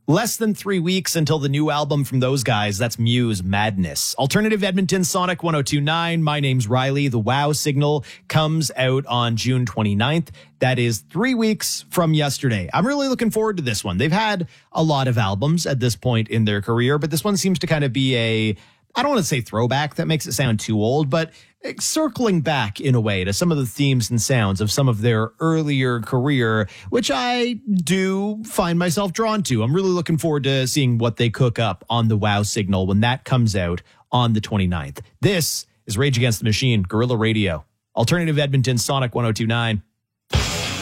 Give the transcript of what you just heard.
Less than 3 weeks until the new album from those guys. That's Muse, Madness. Alternative Edmonton, Sonic 102.9. My name's Riley. The Wow Signal comes out on June 29th. That is 3 weeks from yesterday. I'm really looking forward to this one. They've had a lot of albums at this point in their career, but this one seems to kind of be I don't want to say throwback. That makes it sound too old, but circling back in a way to some of the themes and sounds of some of their earlier career, which I do find myself drawn to. I'm really looking forward to seeing what they cook up on the Wow Signal when that comes out on the 29th. This is Rage Against the Machine, Guerrilla Radio. Alternative Edmonton, Sonic 102.9.